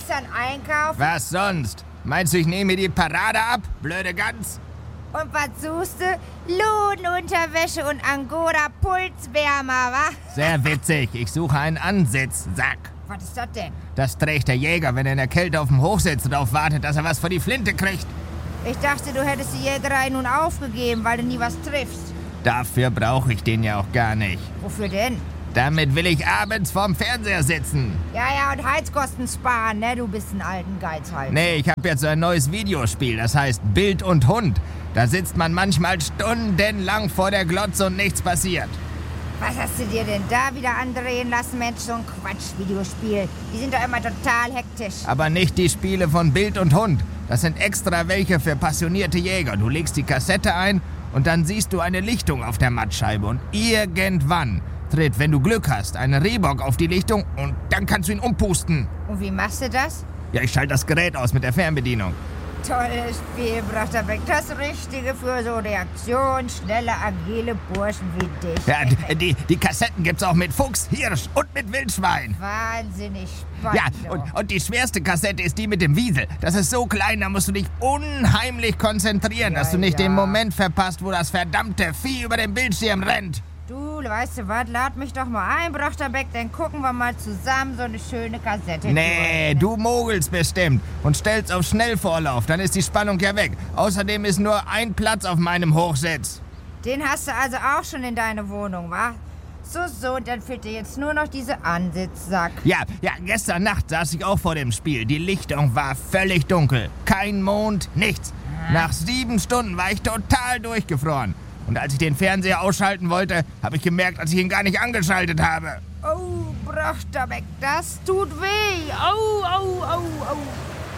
gestern einkaufen? Was sonst? Meinst du, ich nehme mir die Parade ab, blöde Gans? Und was suchst du? Lodenunterwäsche und Angora-Pulswärmer, wa? Sehr witzig. Ich suche einen Ansitzsack. Was ist das denn? Das trägt der Jäger, wenn er in der Kälte auf dem Hochsitz drauf wartet, dass er was vor die Flinte kriegt. Ich dachte, du hättest die Jägerei nun aufgegeben, weil du nie was triffst. Dafür brauche ich den ja auch gar nicht. Wofür denn? Damit will ich abends vorm Fernseher sitzen. Ja, und Heizkosten sparen, ne? Du bist ein alten Geizhals. Nee, ich habe jetzt so ein neues Videospiel, das heißt Bild und Hund. Da sitzt man manchmal stundenlang vor der Glotze und nichts passiert. Was hast du dir denn da wieder andrehen lassen, Mensch? So ein Quatsch-Videospiel. Die sind doch immer total hektisch. Aber nicht die Spiele von Bild und Hund. Das sind extra welche für passionierte Jäger. Du legst die Kassette ein und dann siehst du eine Lichtung auf der Mattscheibe. Und irgendwann tritt, wenn du Glück hast, ein Rehbock auf die Lichtung und dann kannst du ihn umpusten. Und wie machst du das? Ja, ich schalte das Gerät aus mit der Fernbedienung. Tolles Spiel, Brachterbeck. Das Richtige für so reaktionsschnelle, agile Burschen wie dich. Ja, die Kassetten gibt's auch mit Fuchs, Hirsch und mit Wildschwein. Wahnsinnig spannend. Ja, und die schwerste Kassette ist die mit dem Wiesel. Das ist so klein, da musst du dich unheimlich konzentrieren, dass du nicht den Moment verpasst, wo das verdammte Vieh über den Bildschirm rennt. Du, weißt du was, lad mich doch mal ein, Brachterbeck, dann gucken wir mal zusammen so eine schöne Kassette. Nee, du mogelst bestimmt und stellst auf Schnellvorlauf, dann ist die Spannung ja weg. Außerdem ist nur ein Platz auf meinem Hochsitz. Den hast du also auch schon in deiner Wohnung, wa? So, und dann fehlt dir jetzt nur noch dieser Ansitzsack. Ja, gestern Nacht saß ich auch vor dem Spiel. Die Lichtung war völlig dunkel. Kein Mond, nichts. Nach 7 Stunden war ich total durchgefroren. Und als ich den Fernseher ausschalten wollte, habe ich gemerkt, dass ich ihn gar nicht angeschaltet habe. Oh, Brachterbeck, das tut weh.